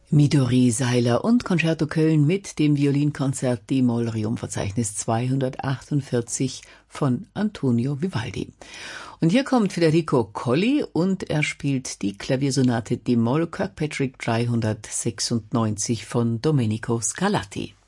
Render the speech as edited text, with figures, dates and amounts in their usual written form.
Midori Seiler und Concerto Köln mit dem Violinkonzert D-Moll Verzeichnis 248 von Antonio Vivaldi. Und hier kommt Federico Colli und er spielt die Klaviersonate D-Moll Kirkpatrick 396 von Domenico Scarlatti.